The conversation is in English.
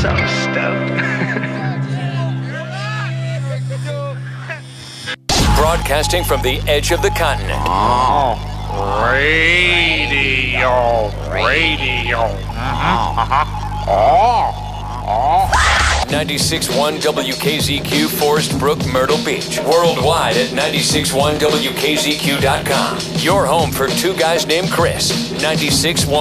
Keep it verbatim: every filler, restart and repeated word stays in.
So stoked. Broadcasting from the edge of the continent. Oh, radio, radio. Uh-huh, uh-huh. Oh, oh. ninety-six point one W K Z Q, Forest Brook, Myrtle Beach. Worldwide at ninety-six point one W K Z Q dot com. Your home for two guys named Chris. ninety-six point one.